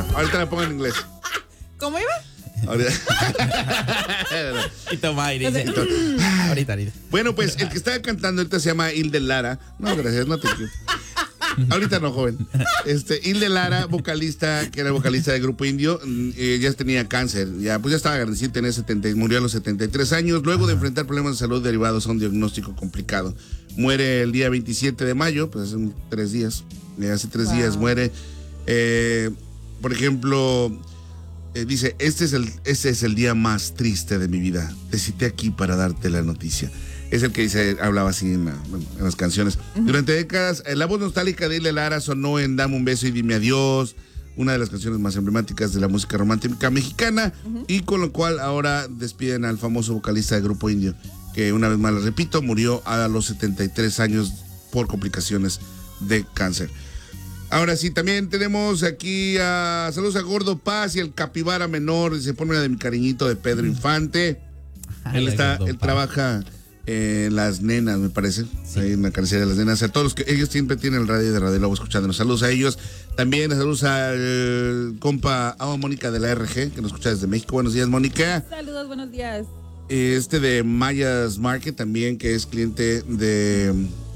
Ahorita la pongo en inglés. ¿Cómo iba? Ahorita. Y toma aire. Ahorita. Bueno, pues el que estaba cantando ahorita se llama Hilde Lara. No, gracias, no te quiero. Ahorita no, joven. Hilde Lara, vocalista, que era vocalista del Grupo Indio, ya tenía cáncer, ya estaba grandecita, murió a los 73 años, luego de enfrentar problemas de salud derivados a un diagnóstico complicado. Muere el día 27 de mayo, pues hace 3 días, hace 3 días muere. Por ejemplo, dice, este es el día más triste de mi vida, te cité aquí para darte la noticia. Es el que hablaba así en las canciones. Durante décadas, la voz nostálgica de Hilde Lara sonó en Dame un beso y dime adiós, una de las canciones más emblemáticas de la música romántica mexicana, y con lo cual ahora despiden al famoso vocalista del Grupo Indio, que una vez más, les repito, murió a los 73 años por complicaciones de cáncer. Ahora sí, también tenemos aquí saludos a Gordo Paz y el Capibara Menor, dice, ponme la de mi cariñito de Pedro Infante. Él trabaja en Las Nenas, me parece, sí. Ahí en la carnicería de Las Nenas. A todos los que ellos siempre tienen el radio de Radio Lobo escuchándonos. Saludos a ellos. También saludos al compa Mónica de la RG, que nos escucha desde México. Buenos días, Mónica. Saludos, buenos días. De Mayas Market también, que es cliente de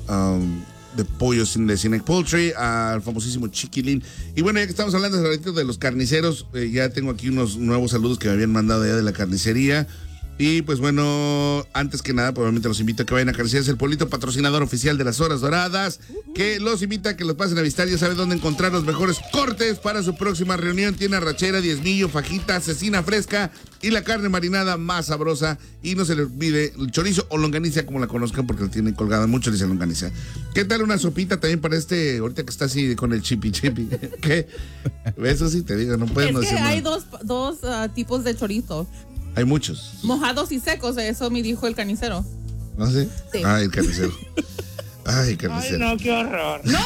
pollos de Cinec Poultry, al famosísimo Chiquilín. Y bueno, ya que estamos hablando de los carniceros, ya tengo aquí unos nuevos saludos que me habían mandado ya de la carnicería. Y pues bueno, antes que nada, probablemente los invito a que vayan a Carnicerías El Polito, patrocinador oficial de las Horas Doradas, que los invita a que los pasen a visitar. Ya saben dónde encontrar los mejores cortes para su próxima reunión. Tiene arrachera, diezmillo, fajita, cecina fresca y la carne marinada más sabrosa. Y no se les olvide el chorizo o longaniza, como la conozcan, porque la tienen colgada mucho, dice longaniza. ¿Qué tal una sopita también para ahorita que está así con el chipi? ¿Qué? Eso sí te digo, no pueden decir. Hay dos tipos de chorizo. Hay muchos. Mojados y secos, eso me dijo el carnicero. ¿No sé? Sí. Ay, el carnicero. Ay, no, qué horror. No.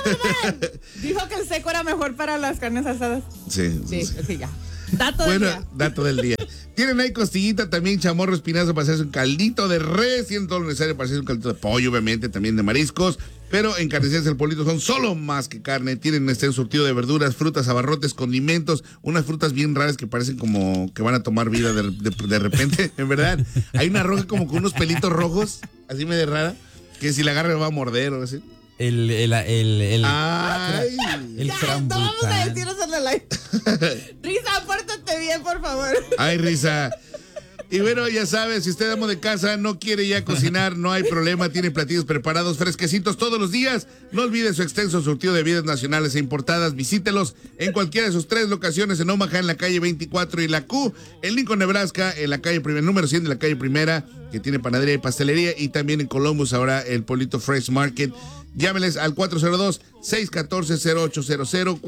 Dijo que el seco era mejor para las carnes asadas. Sí. Ok, ya. Dato del día. Tienen ahí costillita, también chamorro espinazo para hacerse un caldito de res, tienen todo lo necesario para hacerse un caldito de pollo, obviamente, también de mariscos. Pero en Carnicerías El Polito son solo más que carne. Tienen un surtido de verduras, frutas, abarrotes, condimentos, unas frutas bien raras que parecen como que van a tomar vida de repente, en verdad. Hay una roja como con unos pelitos rojos, así medio rara, que si la agarra me va a morder o así. El Ay. No vamos a decirnos en el live. Risa, pórtate bien, por favor. Ay, Risa. Y bueno, ya sabes, si usted amo de casa no quiere ya cocinar, no hay problema, tiene platillos preparados fresquecitos todos los días. No olvide su extenso surtido de bebidas nacionales e importadas. Visítelos en cualquiera de sus 3 locaciones, en Omaha, en la calle 24 y la Q, en Lincoln, Nebraska, en la calle número 100 de la calle Primera, que tiene panadería y pastelería, y también en Columbus, ahora el Polito Fresh Market. Llámeles al 402-614-0800,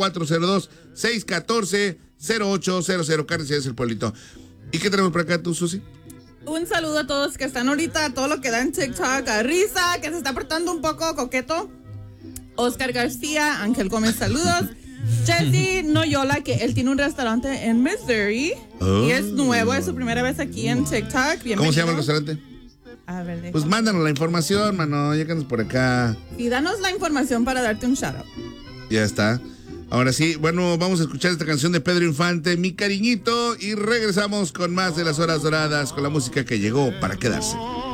402-614-0800, Carnicerías El Polito. ¿Y qué tenemos por acá tú, Susi? Un saludo a todos que están ahorita, a todo lo que da en TikTok, a Risa, que se está portando un poco coqueto. Oscar García, Ángel Gómez, saludos. Jesse Noyola, que él tiene un restaurante en Missouri. Y es nuevo, es su primera vez aquí en TikTok. Bienvenido. ¿Cómo se llama el restaurante? A ver, pues mándanos la información, mano, ya que andas por acá. Y danos la información para darte un shout out. Ya está. Ahora sí, bueno, vamos a escuchar esta canción de Pedro Infante, Mi Cariñito, y regresamos con más de las Horas Doradas, con la música que llegó para quedarse.